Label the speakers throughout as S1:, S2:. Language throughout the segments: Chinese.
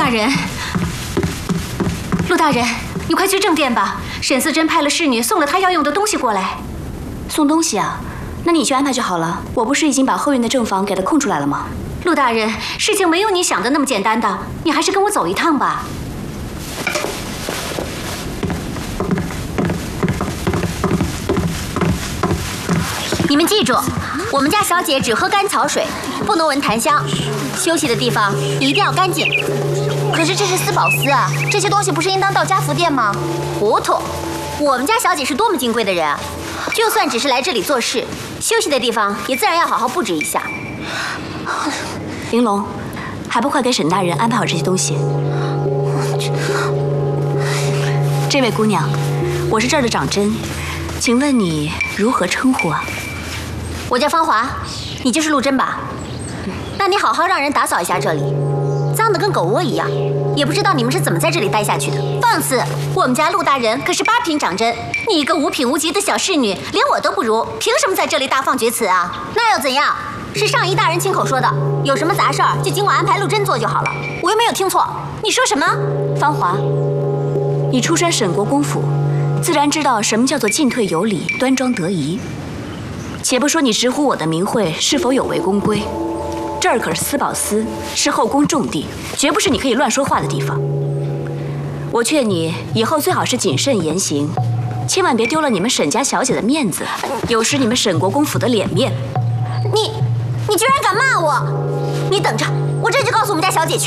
S1: 大人，陆大人，你快去正殿吧。沈思珍派了侍女送了她要用的东西过来。
S2: 送东西啊？那你去安排就好了。我不是已经把后院的正房给它空出来了吗？
S1: 陆大人，事情没有你想的那么简单的，你还是跟我走一趟吧。
S3: 你们记住，我们家小姐只喝甘草水，不能闻檀香。休息的地方一定要干净。可是这是司宝司啊，这些东西不是应当到家福殿吗？糊涂！我们家小姐是多么金贵的人啊，就算只是来这里做事，休息的地方也自然要好好布置一下。
S2: 玲珑，还不快给沈大人安排好这些东西？这位姑娘，我是这儿的长针，请问你如何称呼啊？
S3: 我叫芳华，你就是陆贞吧？那你好好让人打扫一下这里，脏得跟狗窝一样，也不知道你们是怎么在这里待下去的。放肆！我们家陆大人可是8品长针，你一个无品无级的小侍女，连我都不如，凭什么在这里大放厥词啊？那又怎样？是上仪大人亲口说的，有什么杂事儿就尽管安排陆贞做就好了。我又没有听错，你说什么？
S2: 芳华，你出身沈国公府，自然知道什么叫做进退有礼、端庄得宜。且不说你直呼我的名讳是否有违公规，这儿可是司宝司，是后宫重地，绝不是你可以乱说话的地方。我劝你以后最好是谨慎言行，千万别丢了你们沈家小姐的面子，有失你们沈国公府的脸面。
S3: 你居然敢骂我！你等着，我这就告诉我们家小姐去。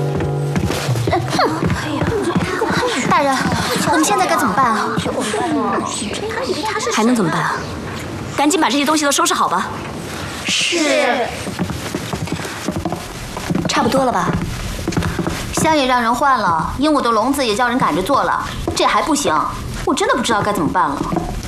S3: 大人，我们现在该怎么办啊？
S2: 还能怎么办啊？赶紧把这些东西都收拾好吧。
S3: 是。
S2: 差不多了吧？
S3: 香也让人换了，鹦鹉的笼子也叫人赶着做了，这还不行，我真的不知道该怎么办了。